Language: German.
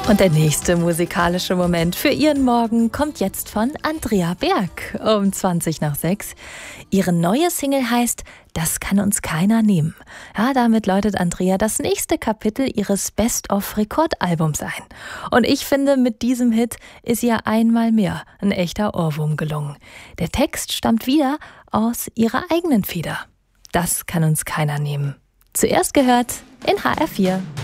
Und der nächste musikalische Moment für Ihren Morgen kommt jetzt von Andrea Berg um 20 nach 6. Ihre neue Single heißt Das kann uns keiner nehmen. Ja, damit läutet Andrea das nächste Kapitel ihres Best-of-Rekordalbums ein. Und ich finde, mit diesem Hit ist ihr einmal mehr ein echter Ohrwurm gelungen. Der Text stammt wieder aus ihrer eigenen Feder. Das kann uns keiner nehmen. Zuerst gehört in HR4.